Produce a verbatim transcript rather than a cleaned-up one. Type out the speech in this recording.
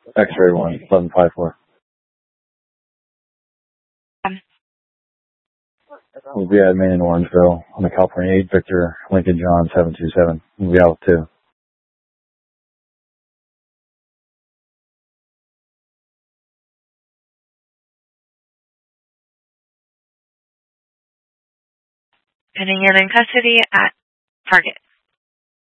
X-ray one, eleven five four. Um, We'll be at Main in Orangeville on the California eight, Victor Lincoln John seven two seven. We'll be out too. Getting in in custody at Target.